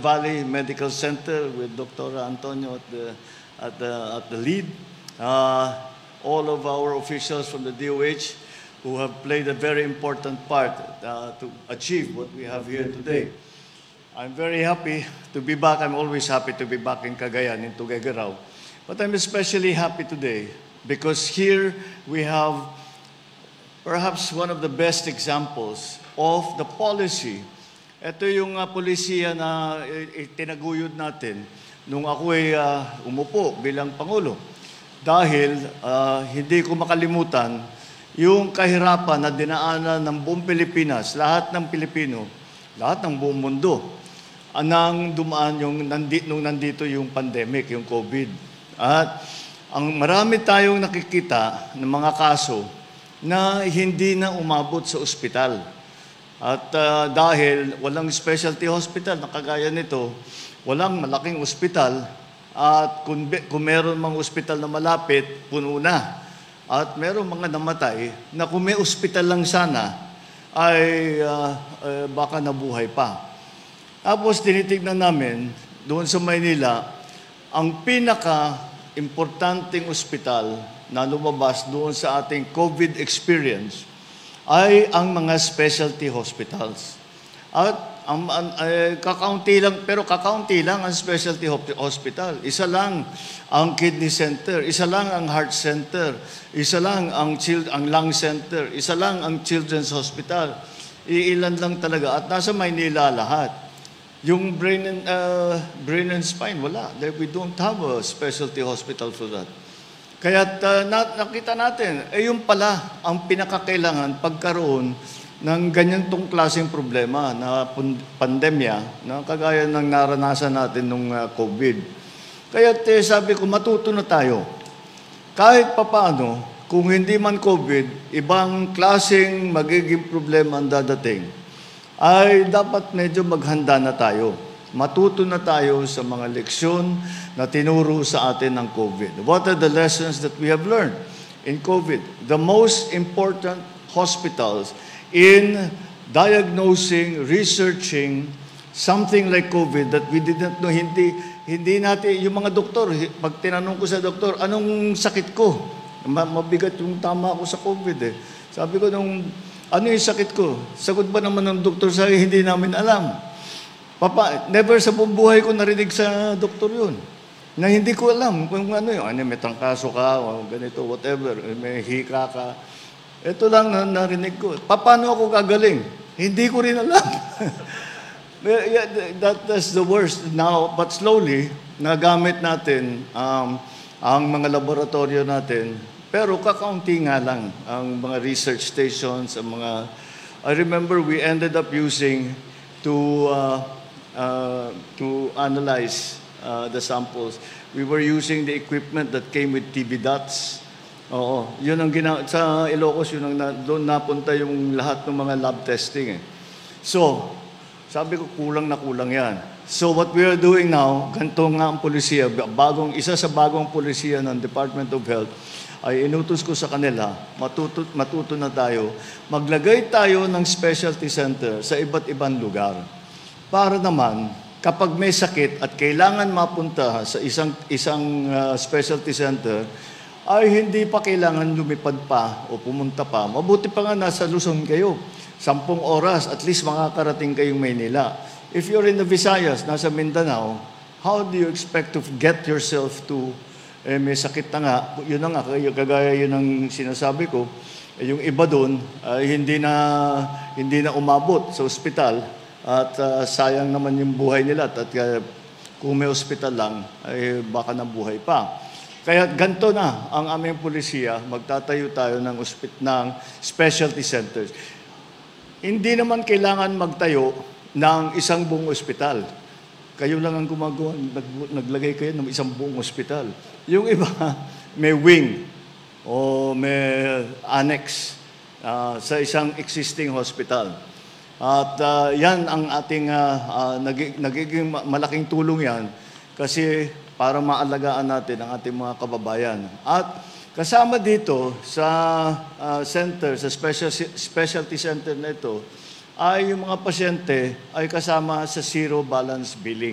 Valley Medical Center with Dr. Antonio at the lead. All of our officials from the DOH who have played a very important part to achieve what we have here today. I'm very happy to be back. I'm always happy to be back in Cagayan, in Tuguegarao. But I'm especially happy today because here we have perhaps one of the best examples of the policy. Ito yung polisiya na tinaguyod natin nung ako ay umupo bilang Pangulo. Dahil hindi ko makalimutan yung kahirapan na dinaanan ng buong Pilipinas, lahat ng Pilipino, lahat ng buong mundo, nang dumaan nung nandito yung pandemic, yung COVID. At ang marami tayong nakikita ng mga kaso na hindi na umabot sa ospital. At dahil walang specialty hospital na kagaya nito, walang malaking ospital, at kung meron mga ospital na malapit, puno na. At meron mga namatay na kung may ospital lang sana, ay baka nabuhay pa. Tapos tinitignan namin, doon sa Maynila, ang pinaka-importanting ospital na lumabas doon sa ating COVID experience ay ang mga specialty hospitals. At kakaunti lang ang specialty hospital. Isa lang ang kidney center, isa lang ang heart center, isa lang ang lung center, isa lang ang children's hospital. Iilan lang talaga. At nasa Maynila lahat. Yung brain and spine, wala. We don't have a specialty hospital for that. Kaya nakita natin, yung pala ang pinakakailangan pagkaroon ng ganyan tong klaseng problema na pandemya na kagaya ng naranasan natin nung COVID. Kaya sabi ko, matuto na tayo. Kahit papaano, kung hindi man COVID, ibang klaseng magiging problema ang dadating, ay dapat medyo maghanda na tayo. Matuto na tayo sa mga leksyon na tinuro sa atin ng COVID. What are the lessons that we have learned in COVID? The most important hospitals in diagnosing, researching something like COVID that we didn't know, hindi natin, yung mga doktor, pag tinanong ko sa doktor, anong sakit ko? Mabigat yung tama ako sa COVID eh. Sabi ko ano yung sakit ko? Sagot ba naman ng doktor sa hindi namin alam? Never sa buong buhay ko narinig sa doktor yun. Na hindi ko alam kung ano yun. May trangkaso ka, o ganito, whatever. May hika ka. Ito lang na narinig ko. Paano ako gagaling? Hindi ko rin alam. That's the worst. Now, but slowly, nagamit natin ang mga laboratorio natin. Pero kakaunti nga lang ang mga research stations, ang mga... I remember we ended up using to analyze the samples. We were using the equipment that came with TB dots. Oo, yun ang sa Ilocos, doon napunta yung lahat ng mga lab testing eh. So, sabi ko kulang na kulang yan. So what we are doing now, ganito nga ang polisiya, isa sa bagong polisiya ng Department of Health, ay inutos ko sa kanila, matuto na tayo, maglagay tayo ng specialty center sa iba't ibang lugar. Para naman, kapag may sakit at kailangan mapunta sa isang specialty center, ay hindi pa kailangan lumipad pa o pumunta pa. Mabuti pa nga nasa Luzon kayo. 10 oras, at least makakarating kayong Maynila. If you're in the Visayas, nasa Mindanao, how do you expect to get yourself to may sakit na nga, yun na nga, kagaya yun ang sinasabi ko, yung iba doon, hindi na umabot sa ospital at sayang naman yung buhay nila at kung may ospital lang, ay baka nabuhay pa. Kaya ganito na ang aming polisiya, magtatayo tayo ng specialty centers. Hindi naman kailangan magtayo ng isang buong ospital. Kayo lang ang gumagawa, naglagay kayo ng isang buong ospital. Yung iba, may wing o may annex sa isang existing hospital. At yan ang ating nagiging malaking tulong yan kasi para maalagaan natin ang ating mga kababayan. At kasama dito sa center, sa specialty center na ito, ay yung mga pasyente ay kasama sa zero balance billing.